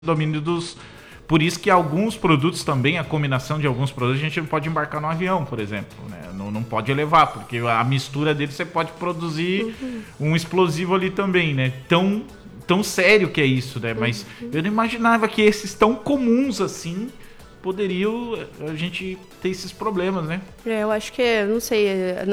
domínio dos... Por isso que alguns produtos também, a combinação de alguns produtos, a gente não pode embarcar no avião, por exemplo, né? Não pode levar, porque a mistura dele você pode produzir um explosivo ali também, né? Tão sério que é isso, né? Mas eu não imaginava que esses tão comuns assim poderiam a gente ter esses problemas, né? Eu acho que, não sei,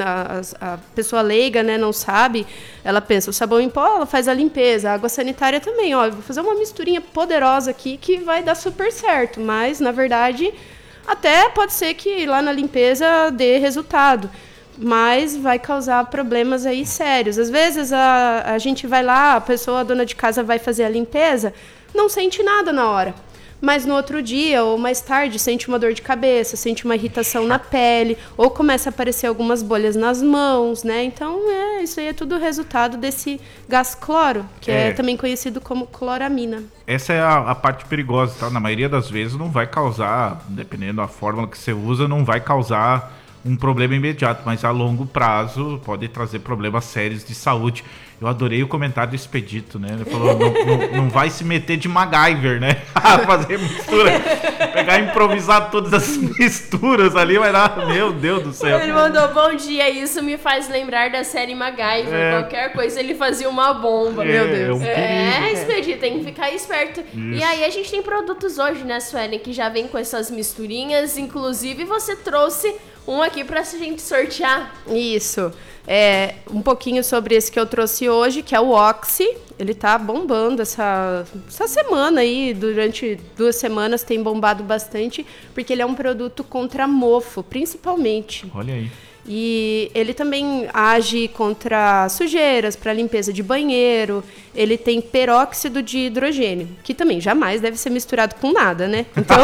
a pessoa leiga, né, não sabe, ela pensa, o sabão em pó, ela faz a limpeza, a água sanitária também, ó, vou fazer uma misturinha poderosa aqui que vai dar super certo, mas, na verdade, até pode ser que lá na limpeza dê resultado, mas vai causar problemas aí sérios. Às vezes a gente vai lá, a dona de casa vai fazer a limpeza, não sente nada na hora. Mas no outro dia ou mais tarde sente uma dor de cabeça, sente uma irritação na pele, ou começa a aparecer algumas bolhas nas mãos, né? Então, isso aí é tudo resultado desse gás cloro, que é também conhecido como cloramina. Essa é a parte perigosa, tá? Na maioria das vezes não vai causar, dependendo da fórmula que você usa, não vai causar um problema imediato, mas a longo prazo pode trazer problemas sérios de saúde. Eu adorei o comentário do Expedito, né? Ele falou, não vai se meter de MacGyver, né? Fazer mistura, pegar e improvisar todas as misturas ali, vai dar, meu Deus do céu. Ele mandou, bom dia, isso me faz lembrar da série MacGyver, qualquer coisa ele fazia uma bomba, meu Deus. Expedito, tem que ficar esperto. Isso. E aí a gente tem produtos hoje, né, Suelen, que já vem com essas misturinhas, inclusive você trouxe um aqui pra gente sortear. Isso. Um pouquinho sobre esse que eu trouxe hoje, que é o Oxi. Ele tá bombando essa semana aí, durante 2 semanas tem bombado bastante, porque ele é um produto contra mofo, principalmente. Olha aí. E ele também age contra sujeiras, para limpeza de banheiro. Ele tem peróxido de hidrogênio, que também jamais deve ser misturado com nada, né? Então,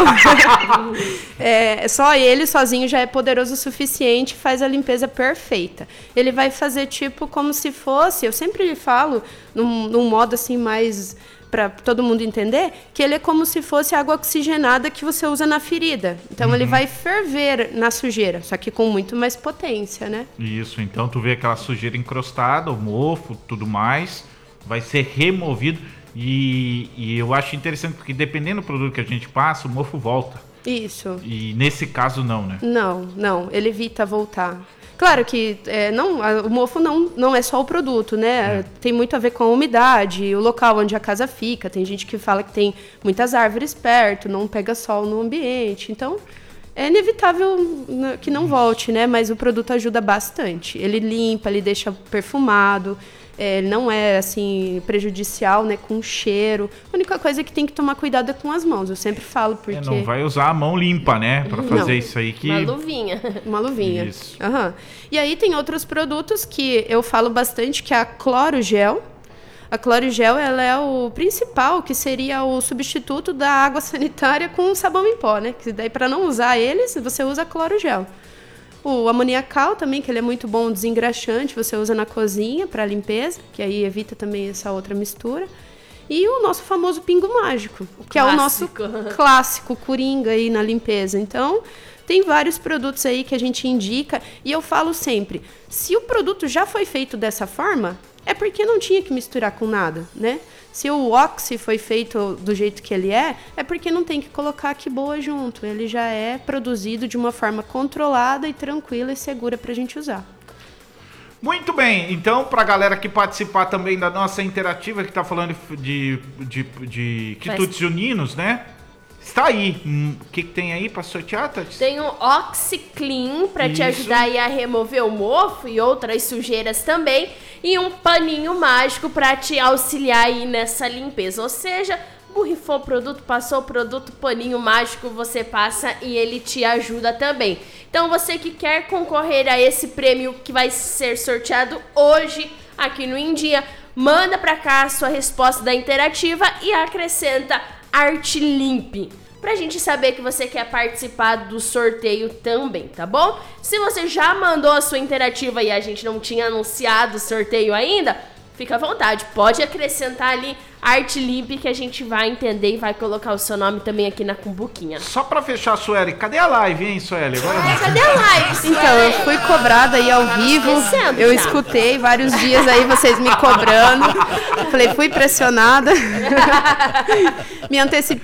só ele sozinho já é poderoso o suficiente, faz a limpeza perfeita. Ele vai fazer tipo como se fosse, eu sempre falo, num modo assim mais... para todo mundo entender, que ele é como se fosse água oxigenada que você usa na ferida. Então, ele vai ferver na sujeira, só que com muito mais potência, né? Isso, então tu vê aquela sujeira encrostada, o mofo, tudo mais, vai ser removido. E eu acho interessante, porque dependendo do produto que a gente passa, o mofo volta. Isso. E nesse caso não, né? Não, ele evita voltar. Claro que o mofo não é só o produto, né? Tem muito a ver com a umidade, o local onde a casa fica. Tem gente que fala que tem muitas árvores perto, não pega sol no ambiente. Então, é inevitável que não volte, né? Mas o produto ajuda bastante. Ele limpa, ele deixa perfumado. Ele não é, assim, prejudicial, né? Com cheiro. A única coisa é que tem que tomar cuidado é com as mãos. Eu sempre falo, porque... não vai usar a mão limpa, né? Pra fazer isso aí que... Uma luvinha. Isso. Uhum. E aí tem outros produtos que eu falo bastante, que é a Clorogel. A Clorogel, ela é o principal, que seria o substituto da água sanitária com sabão em pó, né? Que daí, para não usar eles, você usa a Clorogel. O amoniacal também, que ele é muito bom desengraxante, você usa na cozinha para limpeza, que aí evita também essa outra mistura. E o nosso famoso pingo mágico, que é o nosso clássico coringa aí na limpeza. Então, tem vários produtos aí que a gente indica, e eu falo sempre, se o produto já foi feito dessa forma, é porque não tinha que misturar com nada, né? Se o Oxi foi feito do jeito que ele é porque não tem que colocar que boa junto. Ele já é produzido de uma forma controlada e tranquila e segura pra gente usar. Muito bem, então pra galera que participar também da nossa interativa, que tá falando de quitutes juninos, né? Está aí. O que tem aí pra sortear, Tati? Tem o OxiClean pra te ajudar aí a remover o mofo e outras sujeiras também. E um paninho mágico pra te auxiliar aí nessa limpeza. Ou seja, borrifou o produto, passou o produto, paninho mágico você passa e ele te ajuda também. Então você que quer concorrer a esse prêmio que vai ser sorteado hoje aqui no India, manda pra cá a sua resposta da interativa e acrescenta Arte Limpe, pra gente saber que você quer participar do sorteio também, tá bom? Se você já mandou a sua interativa e a gente não tinha anunciado o sorteio ainda, fica à vontade, pode acrescentar ali Arte Limpe que a gente vai entender e vai colocar o seu nome também aqui na cumbuquinha. Só pra fechar, Sueli, cadê a live, hein, Sueli? Agora... cadê a live, Sueli? Então, eu fui cobrada aí ao vivo, eu escutei vários dias aí vocês me cobrando, eu falei, fui pressionada. Me antecipei